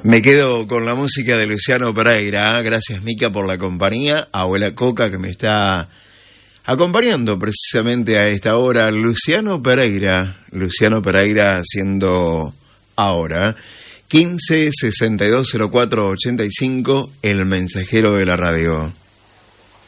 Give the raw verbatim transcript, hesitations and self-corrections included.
Me quedo con la música de Luciano Pereira. Gracias, Mica, por la compañía. Abuela Coca, que me está acompañando precisamente a esta hora. Luciano Pereira. Luciano Pereira haciendo ahora quince sesenta y dos cero cuatro ochenta y cinco, el mensajero de la radio.